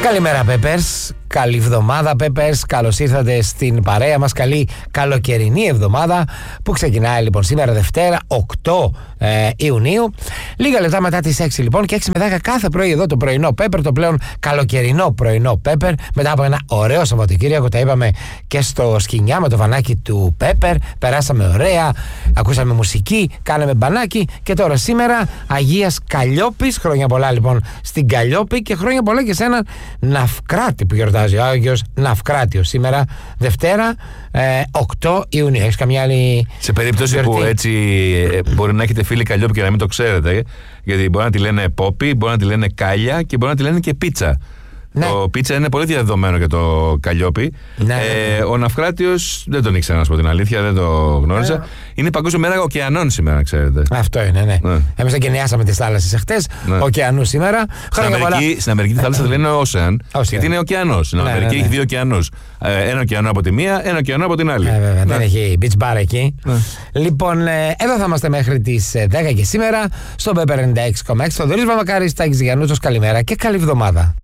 Καλημέρα Peppers, καλή εβδομάδα Peppers, καλώς ήρθατε στην παρέα μας, καλή καλοκαιρινή εβδομάδα που ξεκινάει λοιπόν σήμερα Δευτέρα 8 Ιουνίου, λίγα λεπτά μετά τις 6 λοιπόν και 6 με 10 κάθε πρωί εδώ το πρωινό Pepper, το πλέον καλοκαιρινό πρωινό Pepper, μετά από ένα ωραίο Σαββατοκύριακο, τα είπαμε και στο σκηνιά με το βανάκι του Pepper, περάσαμε ωραία, ακούσαμε μουσική, κάναμε μπανάκι και τώρα σήμερα Αγίας Καλλιόπης, χρόνια πολλά λοιπόν στην Καλλιόπη και χρόνια πολλά και σε έναν Ναυκράτη που γιορτάζει, ο Άγιος Ναυκράτιος σήμερα Δευτέρα 8 Ιουνίου. Έχεις καμιά άλλη σε περίπτωση γιορτή? Που έτσι μπορεί να έχετε φίλοι Καλλιόπη και να μην το ξέρετε, γιατί μπορεί να τη λένε Πόπι, μπορεί να τη λένε Κάλια και μπορεί να τη λένε και Πίτσα. Ναι. Το πίτσα είναι πολύ διαδεδομένο για το Καλλιόπη. Ναι. Ο Ναυκράτιος δεν τον ήξερα να σου πω την αλήθεια, δεν το γνώριζα. Είναι Παγκόσμια Μέρα Ωκεανών σήμερα, ξέρετε. Αυτό είναι, ναι. Εμείς εγκαινιάσαμε τις θάλασσες εχθές, ωκεανού σήμερα. Στην Αμερική τη θάλασσα τη λένε Ocean, γιατί είναι ωκεανός. Στην Αμερική έχει δύο ωκεανούς. Ένα ωκεανό από τη μία, ένα ωκεανό από την άλλη. Βέβαια, δεν έχει beach bar εκεί. Λοιπόν, εδώ θα είμαστε μέχρι τις 10 και σήμερα στο Pepper 96,6. Θοδωρής Βαμακάρης, Τάκης Γιαννούτσος, καλημέρα και καλή εβδομάδα.